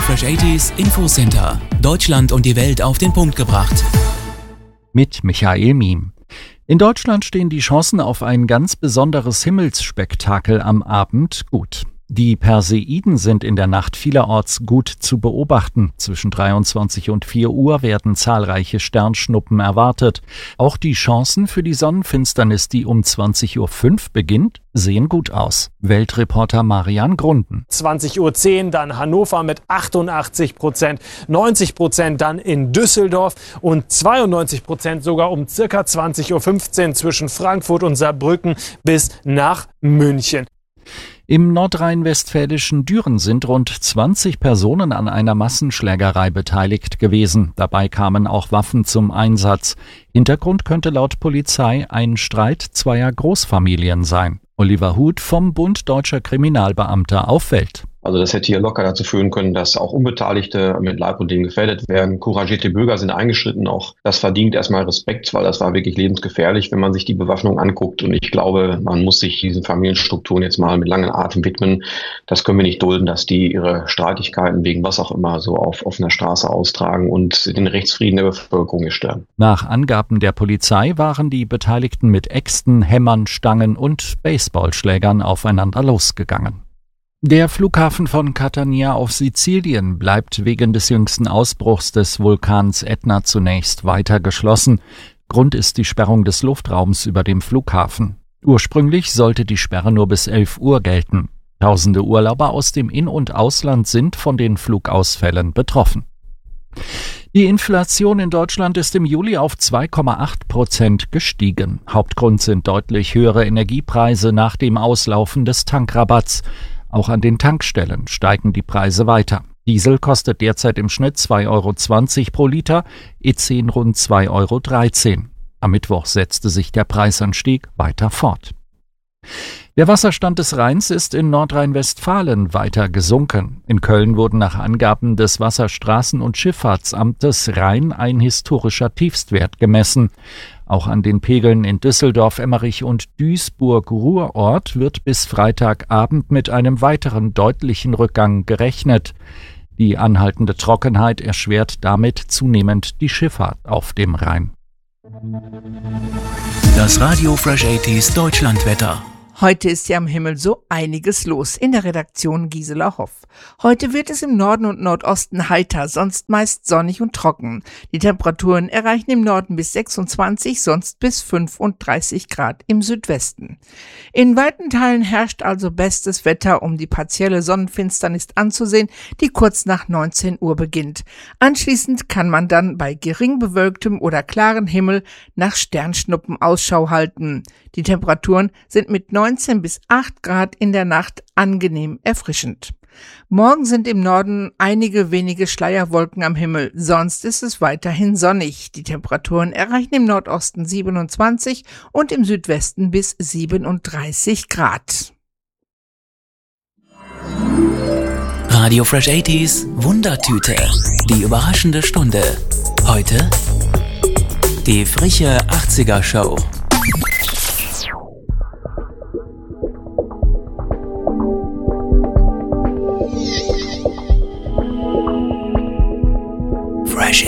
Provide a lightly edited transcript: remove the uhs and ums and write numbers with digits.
Fresh 80s Infocenter. Deutschland und die Welt auf den Punkt gebracht. Mit Michael Miem. In Deutschland stehen die Chancen auf ein ganz besonderes Himmelsspektakel am Abend gut. Die Perseiden sind in der Nacht vielerorts gut zu beobachten. Zwischen 23 und 4 Uhr werden zahlreiche Sternschnuppen erwartet. Auch die Chancen für die Sonnenfinsternis, die um 20.05 Uhr beginnt, sehen gut aus. Weltreporter Marian Grunden. 20.10 Uhr dann Hannover mit 88%, 90% dann in Düsseldorf und 92% sogar um circa 20.15 Uhr zwischen Frankfurt und Saarbrücken bis nach München. Im nordrhein-westfälischen Düren sind rund 20 Personen an einer Massenschlägerei beteiligt gewesen. Dabei kamen auch Waffen zum Einsatz. Hintergrund könnte laut Polizei ein Streit zweier Großfamilien sein. Oliver Huth vom Bund Deutscher Kriminalbeamter auf Welt. Also das hätte hier locker dazu führen können, dass auch Unbeteiligte mit Leib und Leben gefährdet werden. Couragierte Bürger sind eingeschritten. Auch das verdient erstmal Respekt, weil das war wirklich lebensgefährlich, wenn man sich die Bewaffnung anguckt. Und ich glaube, man muss sich diesen Familienstrukturen jetzt mal mit langem Atem widmen. Das können wir nicht dulden, dass die ihre Streitigkeiten wegen was auch immer so auf offener Straße austragen und den Rechtsfrieden der Bevölkerung stören. Nach Angaben der Polizei waren die Beteiligten mit Äxten, Hämmern, Stangen und Baseballschlägern aufeinander losgegangen. Der Flughafen von Catania auf Sizilien bleibt wegen des jüngsten Ausbruchs des Vulkans Ätna zunächst weiter geschlossen. Grund ist die Sperrung des Luftraums über dem Flughafen. Ursprünglich sollte die Sperre nur bis 11 Uhr gelten. Tausende Urlauber aus dem In- und Ausland sind von den Flugausfällen betroffen. Die Inflation in Deutschland ist im Juli auf 2,8% gestiegen. Hauptgrund sind deutlich höhere Energiepreise nach dem Auslaufen des Tankrabatts. Auch an den Tankstellen steigen die Preise weiter. Diesel kostet derzeit im Schnitt 2,20 € pro Liter, E10 rund 2,13 €. Am Mittwoch setzte sich der Preisanstieg weiter fort. Der Wasserstand des Rheins ist in Nordrhein-Westfalen weiter gesunken. In Köln wurden nach Angaben des Wasserstraßen- und Schifffahrtsamtes Rhein ein historischer Tiefstwert gemessen. Auch an den Pegeln in Düsseldorf, Emmerich und Duisburg-Ruhrort wird bis Freitagabend mit einem weiteren deutlichen Rückgang gerechnet. Die anhaltende Trockenheit erschwert damit zunehmend die Schifffahrt auf dem Rhein. Das Radio Fresh 80s Deutschlandwetter. Heute ist ja am Himmel so einiges los. In der Redaktion Gisela Hoff. Heute wird es im Norden und Nordosten heiter, sonst meist sonnig und trocken. Die Temperaturen erreichen im Norden bis 26, sonst bis 35 Grad im Südwesten. In weiten Teilen herrscht also bestes Wetter, um die partielle Sonnenfinsternis anzusehen, die kurz nach 19 Uhr beginnt. Anschließend kann man dann bei gering bewölktem oder klarem Himmel nach Sternschnuppen Ausschau halten. Die Temperaturen sind mit 19 bis 8 Grad in der Nacht angenehm erfrischend. Morgen sind im Norden einige wenige Schleierwolken am Himmel, sonst ist es weiterhin sonnig. Die Temperaturen erreichen im Nordosten 27 und im Südwesten bis 37 Grad. Radio Fresh 80s Wundertüte. Die überraschende Stunde. Heute die freche 80er Show.